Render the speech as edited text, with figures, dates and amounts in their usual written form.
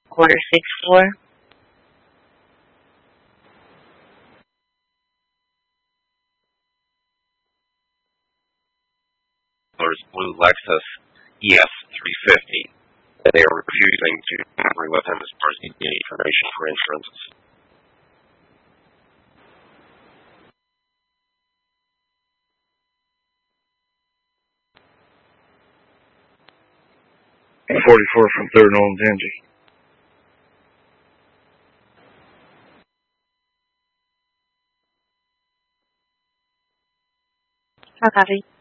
464. Blue Lexus ES350. They are refusing to agree with him as far as needing information for insurance. .44 from 3rd Nolan Tangi. How copy?